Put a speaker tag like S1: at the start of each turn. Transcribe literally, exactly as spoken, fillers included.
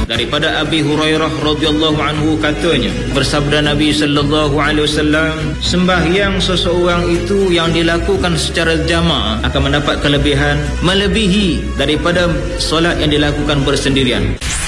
S1: daripada Abi Hurairah radhiyallahu anhu katanya, bersabda Nabi sallallahu alaihi wasallam, sembahyang seseorang itu yang dilakukan secara jamaah akan mendapat kelebihan melebihi daripada solat yang dilakukan bersendirian.